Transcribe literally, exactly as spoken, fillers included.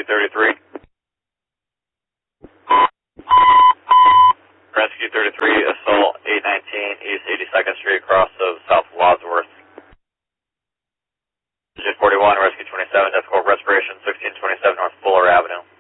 Rescue thirty-three. Rescue thirty-three, assault eight nineteen East eighty-second Street, across of South Wadsworth. Digit forty-one, Rescue twenty-seven, death corp respiration, sixteen twenty-seven North Fuller Avenue.